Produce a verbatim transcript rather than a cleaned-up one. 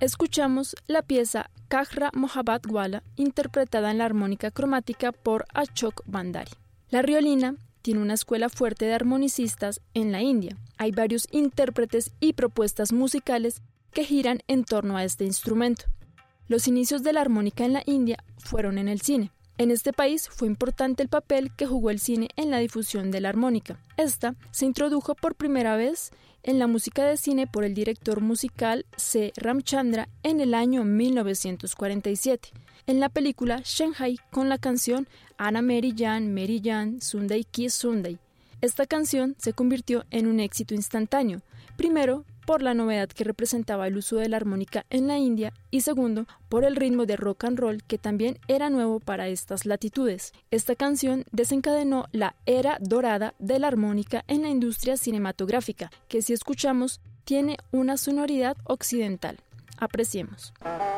Escuchamos la pieza Kajra Mohabbat Wala, interpretada en la armónica cromática por Ashok Bandari. La riolina tiene una escuela fuerte de armonicistas en la India. Hay varios intérpretes y propuestas musicales que giran en torno a este instrumento. Los inicios de la armónica en la India fueron en el cine. En este país fue importante el papel que jugó el cine en la difusión de la armónica. Esta se introdujo por primera vez en la música de cine por el director musical C. Ramchandra en el año mil novecientos cuarenta y siete, en la película Shanghai con la canción Anna Mary Jan, Mary Jan, Sunday Kiss Sunday. Esta canción se convirtió en un éxito instantáneo, primero por la novedad que representaba el uso de la armónica en la India y segundo, por el ritmo de rock and roll que también era nuevo para estas latitudes. Esta canción desencadenó la era dorada de la armónica en la industria cinematográfica, que si escuchamos tiene una sonoridad occidental. Apreciemos.